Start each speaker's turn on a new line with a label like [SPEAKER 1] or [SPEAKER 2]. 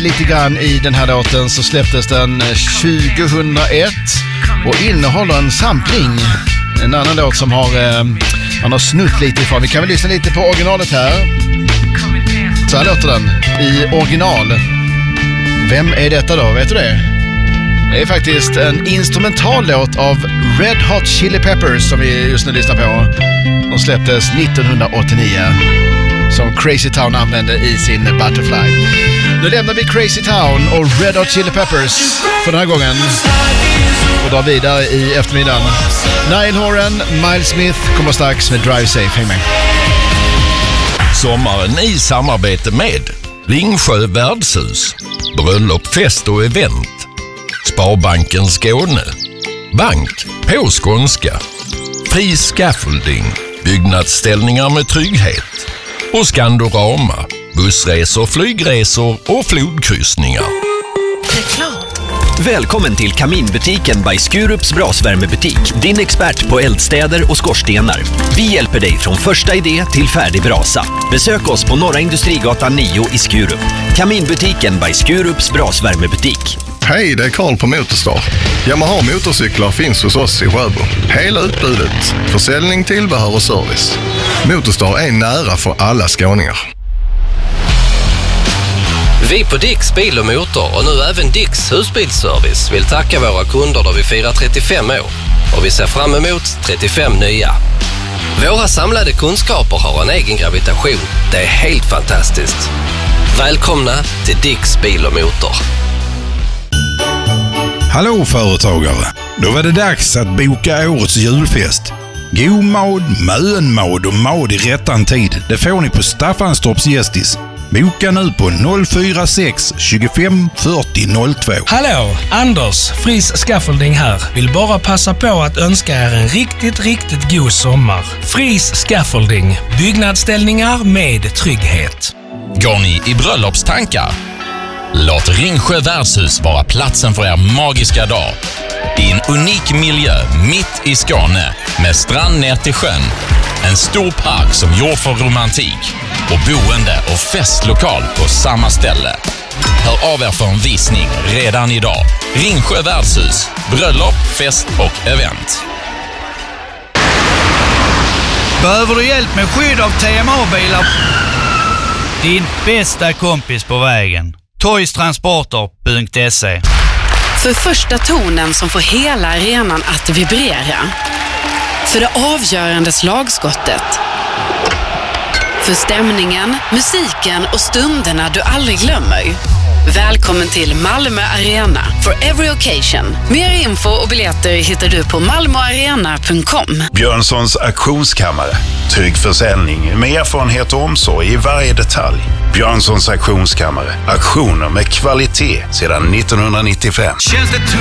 [SPEAKER 1] lite grann i den här låten så släpptes den 2001 och innehåller en sampling. En annan låt som man har snutt lite ifrån. Vi kan väl lyssna lite på originalet här. Så här låter den i original. Vem är detta då? Vet du det? Det är faktiskt en instrumental låt av Red Hot Chili Peppers som vi just nu lyssnar på. De släpptes 1989 som Crazy Town använde i sin Butterfly. Nu lämnar vi Crazy Town och Red Hot Chili Peppers för den här gången och drar vidare i eftermiddagen. Niall Horan, Miles Smith kommer strax med Drive Safe. Häng med.
[SPEAKER 2] Sommaren i samarbete med Ringsjö värdshus, bröllop, fest och event, Sparbanken Skåne, bank på skånska, Fri Scaffolding, byggnadsställningar med trygghet och Skandorama, bussresor, flygresor och flodkryssningar.
[SPEAKER 3] Välkommen till Kaminbutiken by Skurups brasvärmebutik. Din expert på eldstäder och skorstenar. Vi hjälper dig från första idé till färdig brasa. Besök oss på Norra Industrigatan 9 i Skurup. Kaminbutiken by Skurups brasvärmebutik.
[SPEAKER 4] Hej, det är Karl på Motorstar. Yamaha motorcyklar finns hos oss i Sjöbo. Hela utbudet. Försäljning, tillbehör och service. Motorstar är nära för alla skåningar.
[SPEAKER 5] Vi på Dicks Bil och Motor och nu även Dicks husbilsservice vill tacka våra kunder då vi firar 35 år och vi ser fram emot 35 nya. Våra samlade kunskaper har en egen gravitation. Det är helt fantastiskt. Välkomna till Dicks Bil och Motor.
[SPEAKER 6] Hallå företagare! Då var det dags att boka årets julfest. God mad, mönmad och mad i rättan tid. Det får ni på Staffanstorps Gästis. Boka nu på 046 25 40 02.
[SPEAKER 7] Hallå, Anders, Fris Scaffolding här. Vill bara passa på att önska er en riktigt god sommar. Fris Scaffolding, byggnadsställningar med trygghet.
[SPEAKER 2] Går ni i bröllopstankar? Låt Ringsjö värdshus vara platsen för er magiska dag. I en unik miljö mitt i Skåne med strand ner till sjön. En stor park som gjord för romantik och boende och festlokal på samma ställe. Hör av er för en visning redan idag. Ringsjö värdshus, bröllop, fest och event.
[SPEAKER 8] Behöver du hjälp med skydd av TMA-bilar? Din bästa kompis på vägen. Toystransporter.se.
[SPEAKER 9] För första tonen som får hela arenan att vibrera. För det avgörande slagskottet. För stämningen, musiken och stunderna du aldrig glömmer. Välkommen till Malmö Arena for every occasion. Mer info och biljetter hittar du på malmoarena.com.
[SPEAKER 10] Björnssons auktionskammare. Trygg försäljning med erfarenhet och omsorg i varje detalj. Björnssons auktionskammare. Auktioner med kvalitet sedan 1995.